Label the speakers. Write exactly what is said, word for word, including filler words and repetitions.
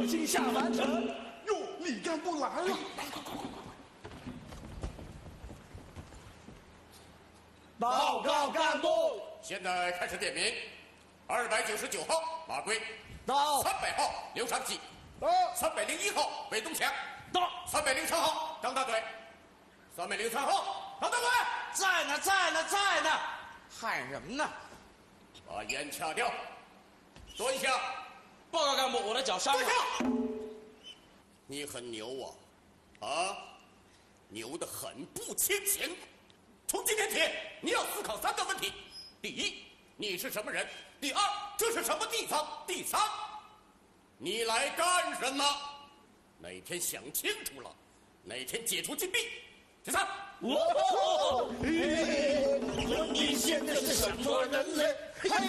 Speaker 1: 请下凡城。
Speaker 2: 哟，李干部来了！
Speaker 1: 来，快快快快快！报告干部，
Speaker 3: 现在开始点名。二百九十九号马贵
Speaker 1: 到；
Speaker 3: 三百号刘长喜
Speaker 2: 到；
Speaker 3: 三百零一号韦东强
Speaker 1: 到；
Speaker 3: 三百零三号张大嘴；三百零三号张大嘴
Speaker 1: 在呢，在呢，在呢，喊什么呢？
Speaker 3: 把烟掐掉，蹲下。
Speaker 1: 报告干部，我的脚伤了。
Speaker 3: 蹲下。你很牛啊，啊，牛得很不缺钱。从今天起，你要思考三个问题：第一，你是什么人？第二，这是什么地方？第三，你来干什么？哪天想清楚了，哪天解除禁闭。第三，
Speaker 1: 哦，你现在是什么人类？